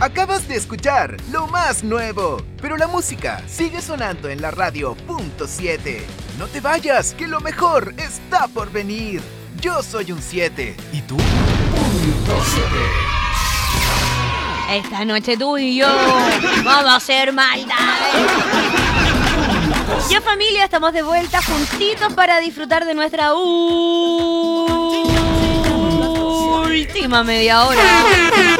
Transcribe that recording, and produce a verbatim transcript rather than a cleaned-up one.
Acabas de escuchar lo más nuevo, pero la música sigue sonando en la radio punto siete. No te vayas, que lo mejor está por venir. Yo soy un siete. ¿Y tú? Punto siete. Esta noche tú y yo vamos a hacer maldad. Ya, familia, estamos de vuelta juntitos para disfrutar de nuestra última media hora.